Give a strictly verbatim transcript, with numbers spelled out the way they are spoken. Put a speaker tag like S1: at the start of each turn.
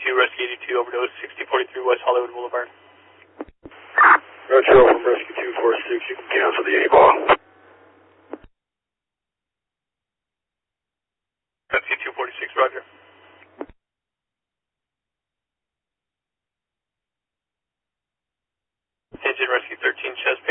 S1: eighty-two, Rescue eighty-two, overdose, sixty forty-three West Hollywood Boulevard.
S2: Retro from Rescue two forty-six, you can cancel the A-ball.
S1: Rescue two forty-six, roger. Engine Rescue thirteen, chest